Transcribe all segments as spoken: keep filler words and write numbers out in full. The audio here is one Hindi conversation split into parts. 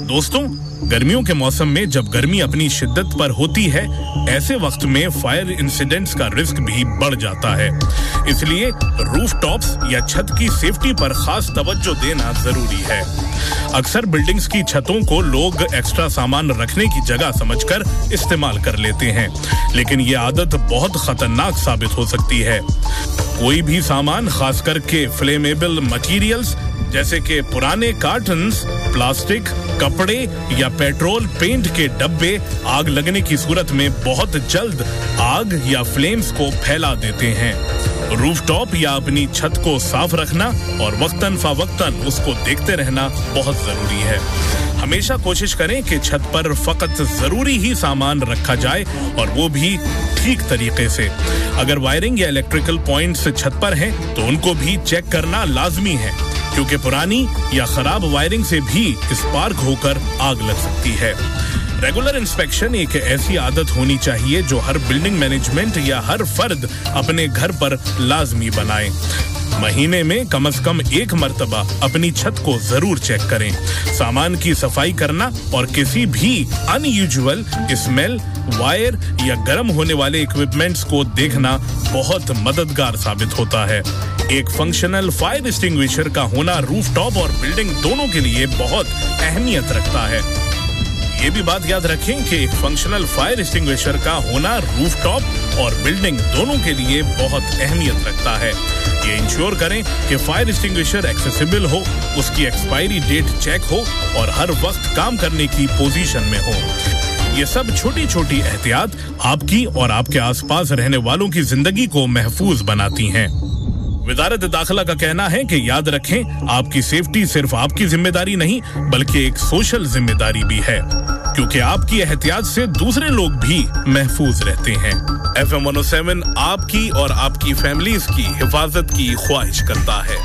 दोस्तों, गर्मियों के मौसम में जब गर्मी अपनी शिद्दत पर होती है, ऐसे वक्त में फायर इंसिडेंट्स का रिस्क भी बढ़ जाता है। इसलिए रूफटॉप्स या छत की सेफ्टी पर खास तवज्जो देना जरूरी है। अक्सर बिल्डिंग्स की छतों को लोग एक्स्ट्रा सामान रखने की जगह समझकर इस्तेमाल कर लेते हैं, लेकिन ये आदत बहुत खतरनाक साबित हो सकती है। कोई भी सामान, खास करके फ्लेमेबल मटेरियल्स जैसे कि पुराने कार्टन्स, प्लास्टिक, कपड़े या पेट्रोल पेंट के डब्बे, आग लगने की सूरत में बहुत जल्द आग या फ्लेम्स को फैला देते हैं। रूफटॉप या अपनी छत को साफ रखना और वक्तन फवक्तन उसको देखते रहना बहुत जरूरी है। हमेशा कोशिश करें कि छत पर फकत जरूरी ही सामान रखा जाए और वो भी ठीक तरीके से। अगर वायरिंग या इलेक्ट्रिकल पॉइंट्स छत पर हैं, तो उनको भी चेक करना लाजमी है, क्योंकि पुरानी या खराब वायरिंग से भी स्पार्क होकर आग लग सकती है। रेगुलर इंस्पेक्शन एक ऐसी आदत होनी चाहिए जो हर बिल्डिंग मैनेजमेंट या हर फर्द अपने घर पर लाजमी बनाए। महीने में कम से कम एक मर्तबा अपनी छत को जरूर चेक करें। सामान की सफाई करना और किसी भी अनयूजुअल स्मेल, वायर या गर्म होने वाले इक्विपमेंट्स को देखना बहुत मददगार साबित होता है। एक फंक्शनल फायर एक्सटिंग्विशर का होना रूफटॉप और बिल्डिंग दोनों के लिए बहुत अहमियत रखता है। ये भी बात याद रखें कि एक फंक्शनल फायर एक्सटिंग्विशर का होना रूफटॉप और बिल्डिंग दोनों के लिए बहुत अहमियत रखता है। ये इंश्योर करें कि फायर एक्सटिंग्विशर एक्सेसिबल हो, उसकी एक्सपायरी डेट चेक हो और हर वक्त काम करने की पोजीशन में हो। ये सब छोटी छोटी एहतियात आपकी और आपके आसपास रहने वालों की जिंदगी को महफूज बनाती हैं। वजारत दाखिला का कहना है कि याद रखें, आपकी सेफ्टी सिर्फ आपकी जिम्मेदारी नहीं बल्कि एक सोशल जिम्मेदारी भी है, क्योंकि आपकी एहतियात से दूसरे लोग भी महफूज रहते हैं। F M one O seven आपकी और आपकी फैमिलीज की हिफाजत की ख्वाहिश करता है।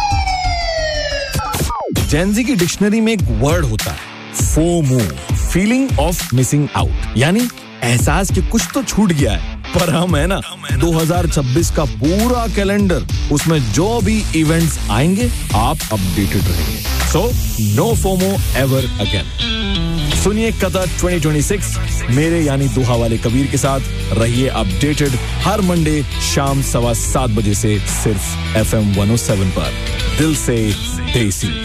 जेनजी की डिक्शनरी में एक वर्ड होता है, FOMO, feeling of missing out, यानी एहसास कि कुछ तो छूट गया है। पर हम है ना, दो हज़ार छब्बीस का पूरा कैलेंडर, उसमें जो भी इवेंट्स आएंगे आप अपडेटेड रहेंगे। So no FOMO ever again. सुनिए कतर ट्वेंटी ट्वेंटी सिक्स मेरे यानी दुहा वाले कबीर के साथ। रहिए अपडेटेड हर मंडे शाम सवा सात बजे से सिर्फ F M one O seven पर। दिल से देसी।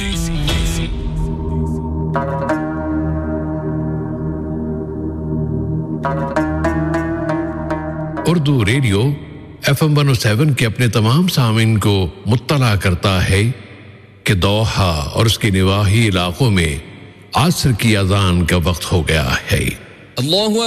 Urdu radio F M one O seven के अपने तमाम सामीन को मुत्तला करता है कि दोहा और उसके निवाही इलाकों में आसर की अजान का वक्त हो गया है। अल्लाहु